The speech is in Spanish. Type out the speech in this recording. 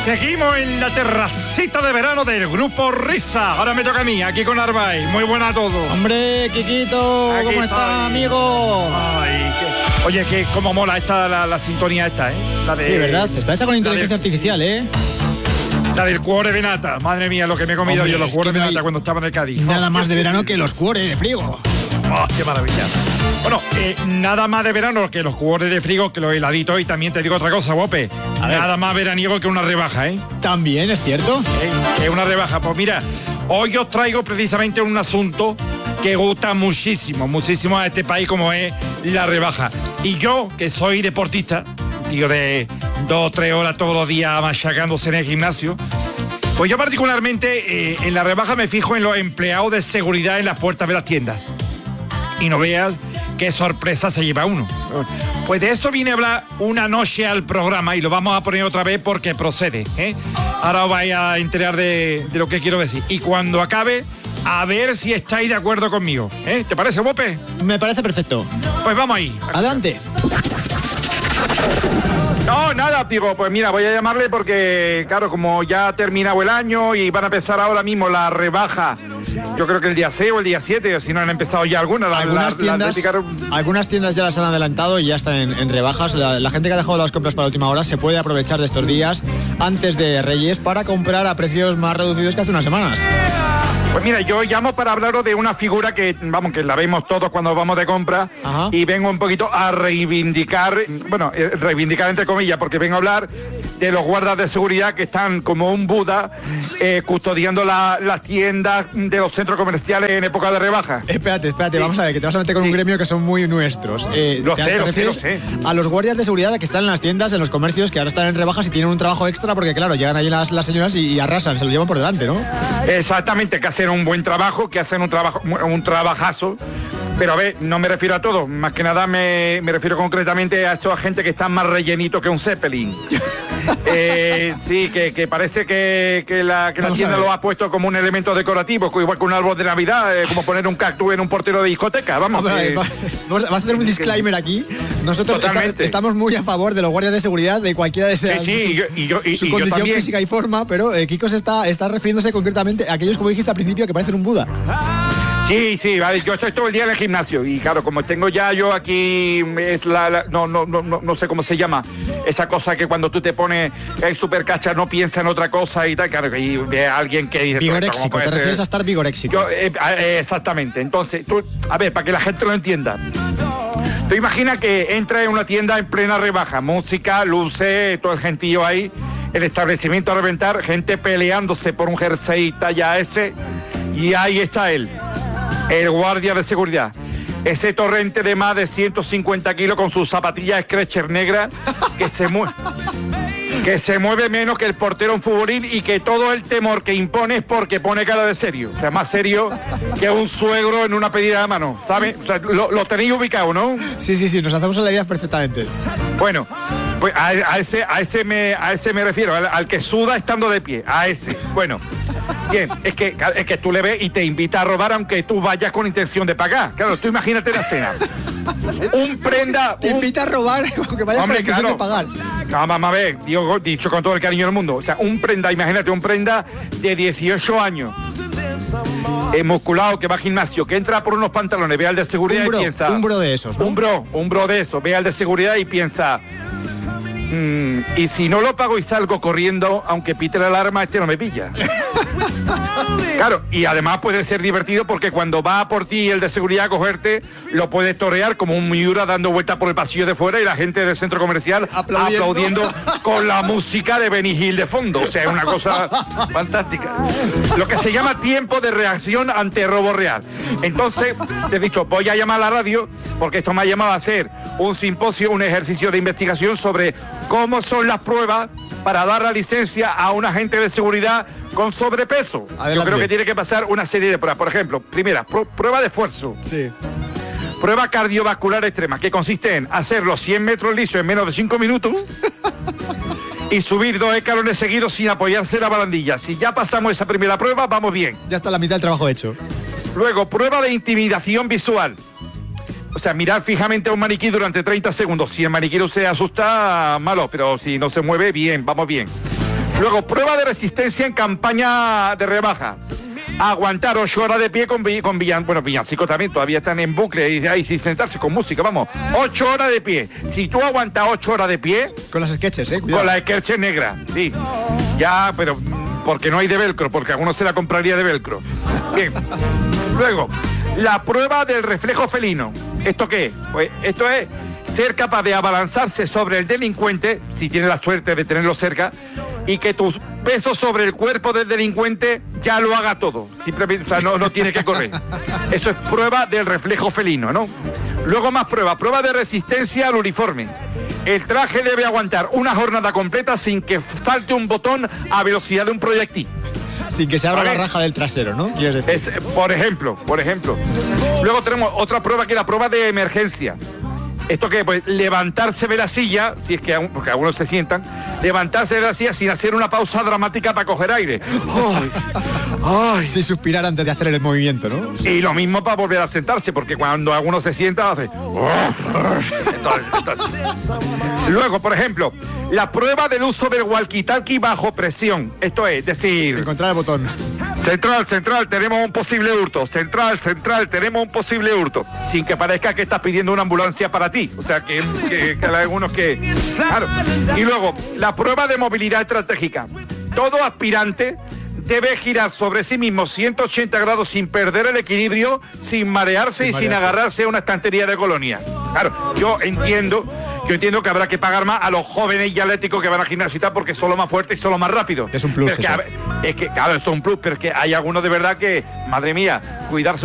Seguimos en la terracita de verano del Grupo Risa. Ahora me toca a mí, aquí con Arbay. Muy buena a todos. Hombre, Quiquito, Aquí ¿cómo estoy. está, amigo? Ay, oye, que cómo mola la sintonía esta, ¿eh? La de, Sí, ¿verdad? Está hecha con inteligencia artificial, ¿eh? La del cuore de nata. Madre mía, lo que me he comido. Hombre, yo los es cuores que de no hay nata cuando estaba en el Cádiz. Nada más de verano que los cuores de frigo. ¡Oh, qué maravilla! Bueno, nada más de verano que los cuores de frigo, que los heladitos. Y también te digo otra cosa, Bope. A ver. Nada más veraniego que una rebaja, ¿eh? También, ¿es cierto? Que una rebaja. Pues mira, hoy os traigo precisamente un asunto que gusta muchísimo, muchísimo a este país, como es la rebaja. Y yo, que soy deportista, tío de 2 o 3 horas todos los días machacándose en el gimnasio, pues yo particularmente en la rebaja me fijo en los empleados de seguridad en las puertas de las tiendas. Y no veas qué sorpresa se lleva uno. Pues de eso viene a hablar una noche al programa y lo vamos a poner otra vez porque procede, ¿eh? Ahora os vais a enterar de lo que quiero decir. Y cuando acabe, a ver si estáis de acuerdo conmigo, ¿eh? ¿Te parece, Bope? Me parece perfecto. Pues vamos ahí. Adelante. No, nada, digo, pues mira, voy a llamarle porque, claro, como ya ha terminado el año y van a empezar ahora mismo la rebaja, yo creo que el día 6 o el día 7, si no han empezado ya algunas. Algunas tiendas ya las han adelantado y ya están en rebajas. La gente que ha dejado las compras para la última hora se puede aprovechar de estos días antes de Reyes para comprar a precios más reducidos que hace unas semanas. Pues mira, yo llamo para hablaros de una figura que, vamos, que la vemos todos cuando vamos de compra. Ajá. Y vengo un poquito a reivindicar, bueno, reivindicar entre comillas, porque vengo a hablar de los guardas de seguridad que están como un Buda custodiando las tiendas de los centros comerciales en época de rebaja. Espérate, vamos a ver, que te vas a meter con un gremio que son muy nuestros. Lo ¿Te refieres sé. a los guardias de seguridad que están en las tiendas, en los comercios, que ahora están en rebajas y tienen un trabajo extra porque, claro, llegan ahí las señoras y arrasan, se lo llevan por delante, ¿no? Exactamente, que hacen un buen trabajo, que hacen un trabajazo. Pero a ver, no me refiero a todo, más que nada me refiero concretamente a esos gente que están más rellenitos que un Zeppelin. Sí, que parece que la tienda lo ha puesto como un elemento decorativo, igual que un árbol de Navidad, como poner un cactus en un portero de discoteca, vamos. Vas a hacer un disclaimer aquí. Nosotros estamos muy a favor de los guardias de seguridad, de cualquiera de esas su condición física y forma, pero Kiko está refiriéndose concretamente a aquellos, como dijiste al principio, que parecen un Buda. Sí, vale, yo estoy todo el día en el gimnasio y claro, como tengo ya yo aquí, es no sé cómo se llama, esa cosa que cuando tú te pones el super cacha no piensa en otra cosa y tal, claro, y ve a alguien que dice... Vigoréxico, te refieres a estar vigoréxico. Exactamente, entonces, tú, a ver, para que la gente lo entienda, tú imaginas que entra en una tienda en plena rebaja, música, luces, todo el gentío ahí, el establecimiento a reventar, gente peleándose por un jersey talla S, y ahí está él, el guardia de seguridad, ese torrente de más de 150 kilos con sus zapatillas Skechers negras que se mueve menos que el portero en futbolín y que todo el temor que impone es porque pone cara de serio, o sea, más serio que un suegro en una pedida de mano, ¿sabes? O sea, lo tenéis ubicado, ¿no? Sí, nos hacemos la idea perfectamente. Bueno, pues a ese me refiero, al que suda estando de pie, a ese. Bueno, bien, es que tú le ves y te invita a robar aunque tú vayas con intención de pagar. Claro, tú imagínate la escena. Un prenda... Te invita a robar aunque vayas con intención de pagar. No, vamos a ver, dicho con todo el cariño del mundo. O sea, imagínate, un prenda de 18 años. Musculado, que va al gimnasio, que entra por unos pantalones, ve al de seguridad y piensa... Un bro de esos, ¿no? Un bro de esos, ve al de seguridad y piensa... y si no lo pago y salgo corriendo, aunque pite la alarma, este no me pilla. Claro, y además puede ser divertido porque cuando va por ti el de seguridad a cogerte, lo puedes torear como un Miura dando vueltas por el pasillo de fuera y la gente del centro comercial aplaudiendo con la música de Benny Hill de fondo. O sea, es una cosa fantástica. Lo que se llama tiempo de reacción ante robo real. Entonces, te he dicho, voy a llamar a la radio porque esto me ha llamado a hacer un simposio, un ejercicio de investigación sobre cómo son las pruebas para dar la licencia a un agente de seguridad con sobrepeso. Adelante. Yo creo que tiene que pasar una serie de pruebas. Por ejemplo, primera, prueba de esfuerzo. Sí. Prueba cardiovascular extrema, que consiste en hacer los 100 metros lisos en menos de 5 minutos y subir 2 escalones seguidos sin apoyarse en la barandilla. Si ya pasamos esa primera prueba, vamos bien. Ya está la mitad del trabajo hecho. Luego, prueba de intimidación visual. O sea, mirar fijamente a un maniquí durante 30 segundos. Si el maniquí no se asusta, malo, pero si no se mueve, bien, vamos bien. Luego, prueba de resistencia en campaña de rebaja. Aguantar 8 horas de pie con villancicos también, todavía están en bucle y ahí sin sentarse con música, vamos. 8 horas de pie. Si tú aguantas 8 horas de pie... Con las sketches, cuidado. Con las sketches negras, sí. Ya, pero porque no hay de velcro, porque alguno se la compraría de velcro. Bien. Luego, la prueba del reflejo felino. ¿Esto qué es? Pues esto es ser capaz de abalanzarse sobre el delincuente, si tienes la suerte de tenerlo cerca, y que tu peso sobre el cuerpo del delincuente ya lo haga todo. Simplemente, o sea, no tiene que correr. Eso es prueba del reflejo felino, ¿no? Luego más prueba de resistencia al uniforme. El traje debe aguantar una jornada completa sin que salte un botón a velocidad de un proyectil. Sin que se abra la raja del trasero, ¿no? ¿Quieres decir? Por ejemplo. Luego tenemos otra prueba que es la prueba de emergencia. ¿Esto qué? Pues levantarse de la silla, si es que porque algunos se sientan, levantarse de la silla sin hacer una pausa dramática para coger aire. Ay. Sin suspirar antes de hacer el movimiento, ¿no? Y lo mismo para volver a sentarse, porque cuando alguno se sienta hace... Luego, por ejemplo, la prueba del uso del walkie-talkie bajo presión. Esto es decir... Encontrar el botón. Central, tenemos un posible hurto. Central, tenemos un posible hurto. Sin que parezca que estás pidiendo una ambulancia para ti. O sea, que hay algunos que... Claro. Y luego, la prueba de movilidad estratégica. Todo aspirante debe girar sobre sí mismo 180 grados sin perder el equilibrio, sin marearse sin agarrarse a una estantería de colonia. Claro, yo entiendo que habrá que pagar más a los jóvenes y atléticos que van a gimnasio porque son los más fuertes y son los más rápidos. Es un plus. Es que, claro, esto es un plus, pero es que hay algunos de verdad que, madre mía, cuidarse